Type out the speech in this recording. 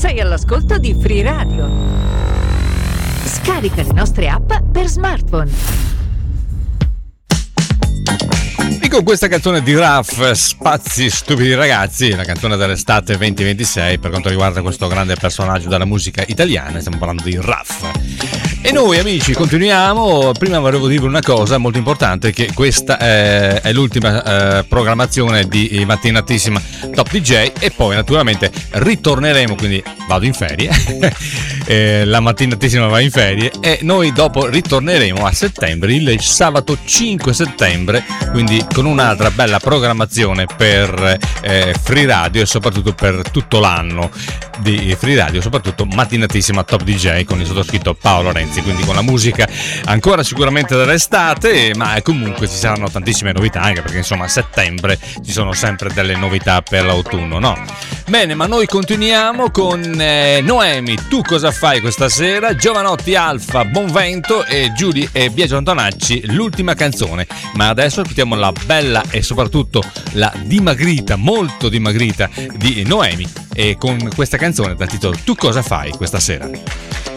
Sei all'ascolto di Free Radio. Scarica le nostre app per smartphone. E con questa canzone di Raf, Spazi Stupidi Ragazzi, la canzone dell'estate 2026 per quanto riguarda questo grande personaggio della musica italiana, stiamo parlando di Raf. E noi amici continuiamo. Prima volevo dirvi una cosa molto importante, che questa è l'ultima programmazione di Mattinatissima Top DJ, e poi naturalmente ritorneremo, quindi vado in ferie la Mattinatissima va in ferie e noi dopo ritorneremo a settembre, il sabato 5 settembre, quindi con un'altra bella programmazione per Free Radio e soprattutto per tutto l'anno di Free Radio, soprattutto Mattinatissima Top DJ con il sottoscritto Paolo Renzi, quindi con la musica ancora sicuramente dell'estate, ma comunque ci saranno tantissime novità, anche perché insomma a settembre ci sono sempre delle novità per l'autunno, no? Bene, ma noi continuiamo con Noemi, Tu cosa fai questa sera, Giovanotti Alfa, Bonvento e Giulia e Biagio Antonacci, l'ultima canzone. Ma adesso ascoltiamo la bella e soprattutto la dimagrita, molto dimagrita di Noemi, e con questa canzone dal titolo Tu cosa fai questa sera.